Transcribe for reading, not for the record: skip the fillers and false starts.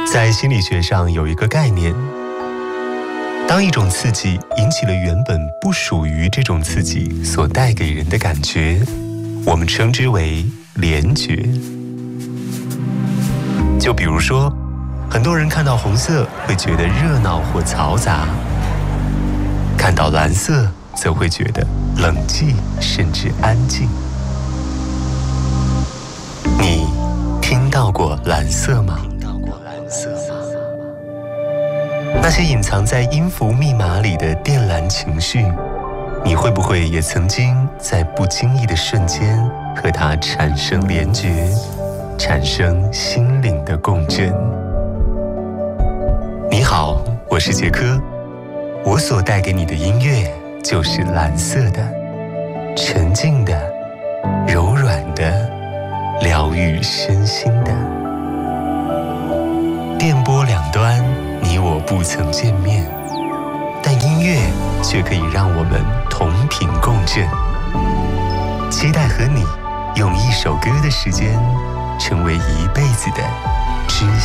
在心理学上有一个概念，当一种刺激引起了原本不属于这种刺激所带给人的感觉，我们称之为联觉。就比如说，很多人看到红色会觉得热闹或嘈杂，看到蓝色则会觉得冷寂甚至安静。你听到过蓝色吗？那些隐藏在音符密码里的靛蓝情绪，你会不会也曾经在不经意的瞬间和它产生联觉，产生心灵的共振？你好，我是杰科，我所带给你的音乐就是蓝色的，沉静的，柔软的，疗愈身心的。电波两端，你我不曾见面，但音乐却可以让我们同频共振。期待和你用一首歌的时间，成为一辈子的知